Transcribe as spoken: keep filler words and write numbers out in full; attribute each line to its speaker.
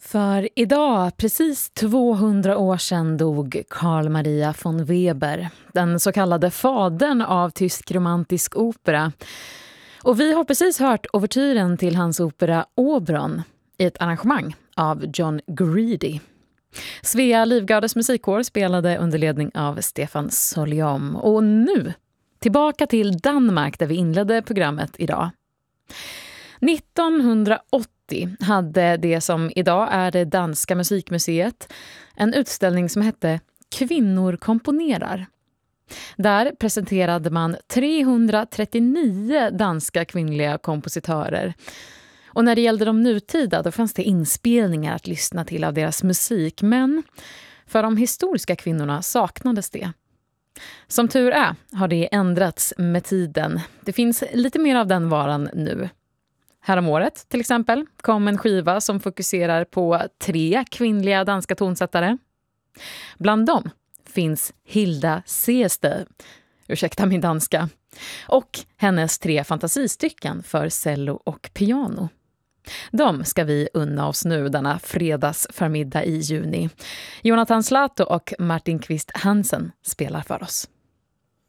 Speaker 1: För idag, precis tvåhundra år sedan, dog Carl Maria von Weber, den så kallade fadern av tysk romantisk opera. Och vi har precis hört ouvertyren till hans opera Oberon i ett arrangemang av John Greedy. Svea Livgardes musikkår spelade under ledning av Stefan Soliom. Och nu, tillbaka till Danmark där vi inledde programmet idag. nittonhundraåttio hade det som idag är det danska musikmuseet en utställning som hette Kvinnor komponerar. Där presenterade man trehundratrettionio danska kvinnliga kompositörer. Och när det gällde de nutida då fanns det inspelningar att lyssna till av deras musik, men för de historiska kvinnorna saknades det. Som tur är har det ändrats med tiden. Det finns lite mer av den varan nu. Häromåret till exempel kom en skiva som fokuserar på tre kvinnliga danska tonsättare. Bland dem finns Hilda Sehested, ursäkta min danska, och hennes tre fantasistycken för cello och piano. De ska vi unna oss nu denna fredags förmiddag i juni. Jonathan Slato och Martin Kvist Hansen spelar för oss.